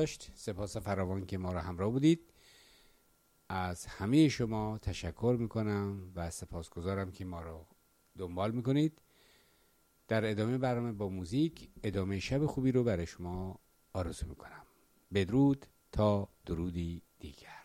نداشت. سپاس فراوان که ما را همراه بودید. از همه شما تشکر میکنم و سپاسگزارم که ما را دنبال میکنید. در ادامه برنامه با موزیک ادامه شب خوبی رو برای شما آرزو میکنم. بدرود تا درودی دیگر.